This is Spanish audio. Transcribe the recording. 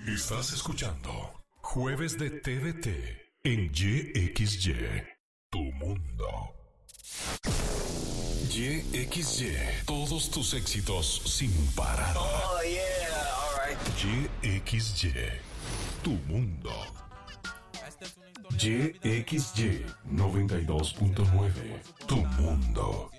Estás escuchando Jueves de TVT en YXY, tu mundo. YXY, todos tus éxitos sin parar. Oh, yeah, alright. YXY, tu mundo. YXY 92.9, tu mundo.